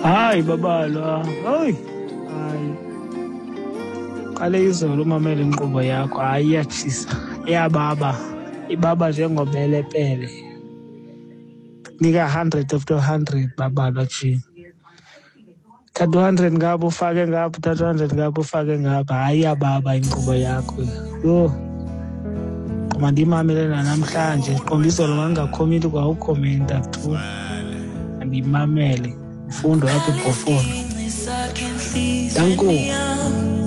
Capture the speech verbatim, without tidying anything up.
Hayi babala, hayi hayi qale izolo umamele inkqubo yakho. Hayi iyatshisa, iyababa, ibaba njengobelepele. Nika hundred of the hundred babala nje. Thatha u-hundred ngapha ufake ngapha, thatha u-hundred ngapha ufake ngapha. Hayi iyababa inkqubo yakho. Yho, mandiyimamele nanamhlanje. Qonda izolo ngangakhomithi kwa ukhomenta tu. Mandiyimamele. Ufundo apha eBhofolo. Danko.